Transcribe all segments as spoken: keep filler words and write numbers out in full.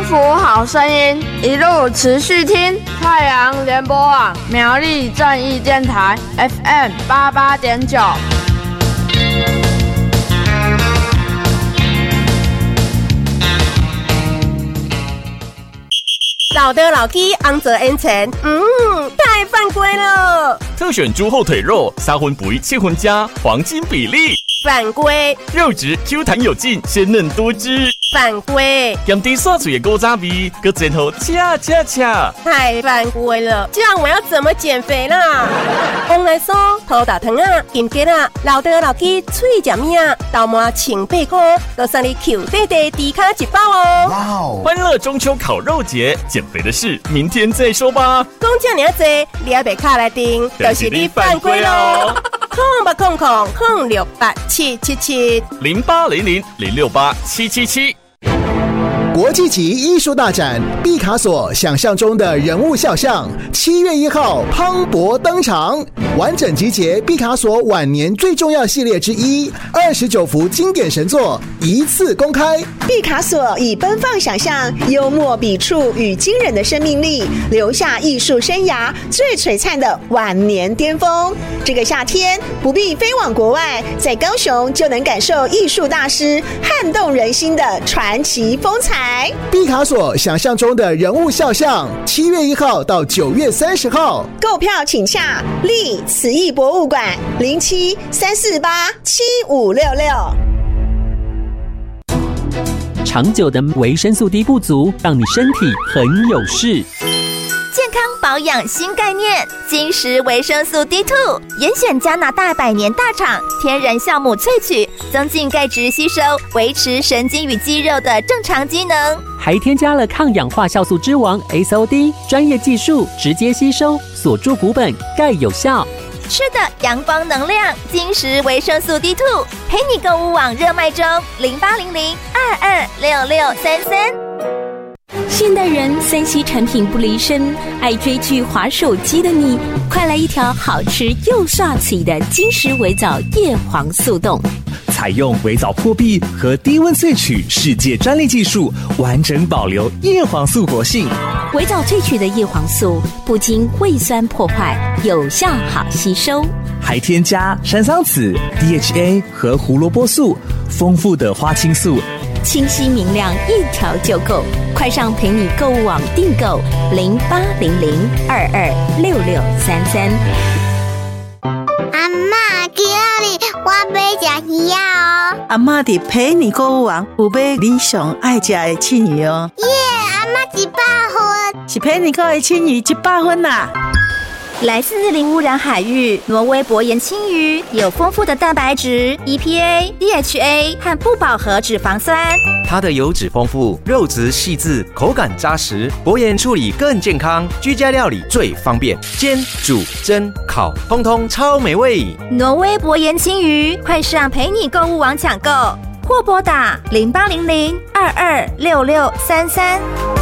福好声音，一路持续听太阳联播网苗栗正义电台 F M 八八点九。 老的老鸡昂着 N 层，嗯，太犯规了。 特选猪后腿肉，三分肥七分加，黄金比例。 犯规。 肉质 Q 弹有劲，鲜嫩多汁。 犯规。 咸甜刷嘴的古早味，搁前后恰恰恰。 太犯规了，这样我要怎么减肥啦？往来说，土大糖啊，金桔啊，老的老鸡脆食面啊，豆麻千八块，都送你 Q 弟弟低卡一包哦。 哇哦！欢乐中秋烤肉节，减肥的事明天再说吧。 讲这么多，你也别卡来订，就是你犯规喽。空八空空空六八七七七零八零零零六八七七七。 国际级艺术大展毕卡索想象中的人物肖像，七月一号磅礴登场，完整集结毕卡索晚年最重要系列之一，二十九幅经典神作一次公开。 毕卡索以奔放想象、幽默笔触与惊人的生命力，留下艺术生涯最璀璨的晚年巅峰。这个夏天不必飞往国外，在高雄就能感受艺术大师撼动人心的传奇风采。 毕卡索想象中的人物肖像，七月一号到九月三十号， 购票请洽立慈艺博物馆零七三四八七五六六。 长久的维生素 D 不足，让你身体很有事。 健康保养新概念，金石维生素 D 二 严选加拿大百年大厂天然酵母萃取，增进钙质吸收，维持神经与肌肉的正常机能， 还添加了抗氧化酵素之王 S O D， 专业技术直接吸收，锁住骨本，钙有效。 吃的阳光能量，金石维生素 D 二 陪你购物网热卖中，零八零零二二六六三三。 现代人三 C 产品不离身，爱追剧滑手机的你，快来一条好吃又刷嘴的金石微藻叶黄素冻。 采用微藻破壁和低温萃取世界专利技术，完整保留叶黄素活性。 微藻萃取的叶黄素不经胃酸破坏，有效好吸收， 还添加山桑子、D H A 和胡萝卜素，丰富的花青素， 清晰明亮，一条就够。快上陪你购物网订购零八零零二二六六三三。 阿嬷，今日我要吃鱼哦。 阿嬷伫陪你购物网有买你上爱吃的青鱼哦。 耶，阿嬷一百分， 是陪你购的青鱼一百分啦。 来自零污染海域，挪威薄盐青鱼有丰富的蛋白质、E P A、D H A 和不饱和脂肪酸。 它的油脂丰富，肉质细致，口感扎实，薄盐处理更健康，居家料理最方便，煎、煮、蒸、烤，通通超美味。 挪威薄盐青鱼，快上陪你购物网抢购，或拨打零八零零二二六六三三。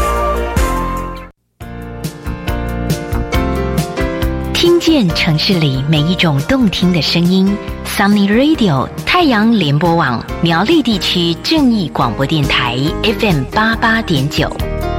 听见城市里每一种动听的声音 Sunny Radio 太阳联播网苗栗地区正义广播电台 F M 八八点九。